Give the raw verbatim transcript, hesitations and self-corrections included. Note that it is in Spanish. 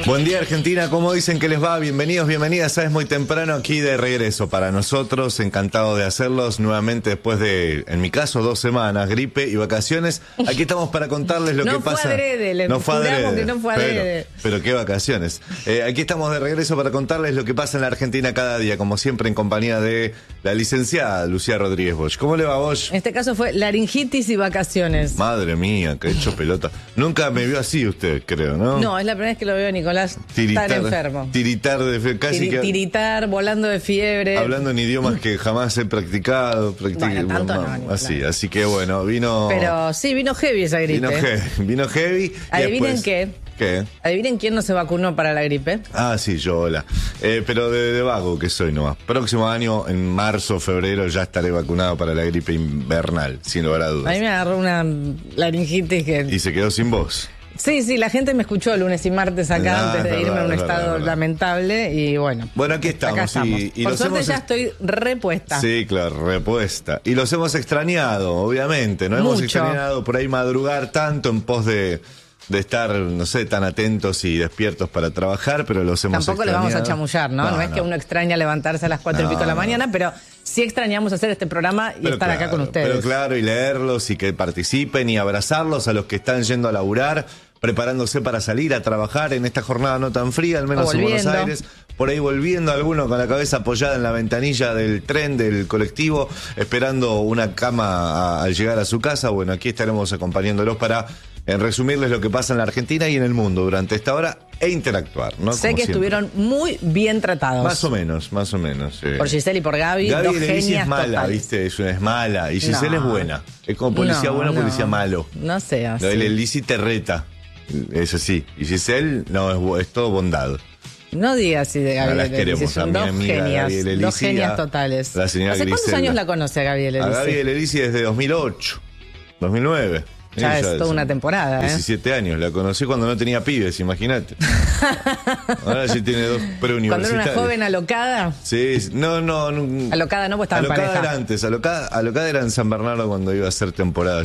Buen día, Argentina, ¿cómo dicen que les va? Bienvenidos, bienvenidas, es muy temprano aquí de regreso para nosotros, encantado de hacerlos nuevamente después de, en mi caso, dos semanas, gripe y vacaciones. Aquí estamos para contarles lo no que pasa. Fue adrede, le no fue adrede, que no fue adrede. Pero, pero qué vacaciones. Eh, aquí estamos de regreso para contarles lo que pasa en la Argentina cada día, como siempre en compañía de la licenciada Lucía Rodríguez Bosch. ¿Cómo le va, Bosch? En este caso fue laringitis y vacaciones. Madre mía, que he hecho pelota. Nunca me vio así usted, creo, ¿no? No, es la primera vez que lo veo, Nicolás. Tiritar, tan enfermo. Tiritar de fe, casi Tiri, que. Tiritar, volando de fiebre. Hablando en idiomas que jamás he practicado. Practic... Bueno, tanto bueno, no, así, claro. así que bueno, vino. Pero sí, vino heavy esa gripe. Vino heavy. Vino heavy Adivinen después... qué. ¿Qué? Adivinen quién no se vacunó para la gripe. Ah, sí, yo, hola. Eh, pero de, de vago que soy nomás. Próximo año, en marzo, febrero, ya estaré vacunado para la gripe invernal, sin lugar a dudas. A mí me agarró una laringitis que. Y se quedó sin voz. Sí, sí, la gente me escuchó lunes y martes acá Ah, antes de verdad, irme a un verdad, estado verdad. lamentable y bueno. Bueno, aquí estamos. Acá estamos. Y, y Por los suerte hemos... ya estoy repuesta. Sí, claro, repuesta. Y los hemos extrañado, obviamente. No hemos Mucho. extrañado por ahí madrugar tanto en pos de, de estar, no sé, tan atentos y despiertos para trabajar, pero los hemos Tampoco le extrañado. vamos a chamullar, ¿no? No, no es que uno extraña levantarse a las cuatro No, y pico de la no. mañana, pero sí extrañamos hacer este programa y Pero estar claro, acá con ustedes. Pero claro, y leerlos y que participen y abrazarlos a los que están yendo a laburar, preparándose para salir a trabajar en esta jornada no tan fría, al menos O en Buenos volviendo. Aires. Por ahí volviendo alguno con la cabeza apoyada en la ventanilla del tren, del colectivo, esperando una cama a- al llegar a su casa. Bueno, aquí estaremos acompañándolos para en resumirles lo que pasa en la Argentina y en el mundo durante esta hora e interactuar, ¿no? Sé Como que siempre. estuvieron muy bien tratados. Más o menos, más o menos. sí. Por Giselle y por Gaby, Gaby dos Elisi genias es mala, totales. ¿viste? Es, una- es mala. Y Giselle No. es buena. Es como policía No, bueno, no. policía malo. No seas. No, el Elisi te reta. Eso sí. Y Giselle, no, es, bu- es todo bondad. No digas así de No Gaby las Elisi, queremos, son a mi dos amiga genias, Gaby Elisi, dos genias a totales. la señora ¿Hace cuántos Griselda. años la conoce a Gaby A Elisi? Gaby Elisi desde dos mil ocho, dos mil nueve. Ya Ella es toda una temporada, ¿eh? diecisiete años. La conocí cuando no tenía pibes, imagínate. Ahora sí tiene dos Cuando preuniversitarios. era una joven alocada. Sí, sí. no, no, no. Alocada no, pues estaba en Alocada pareja. era antes, alocada, alocada era en San Bernardo cuando iba a hacer temporada.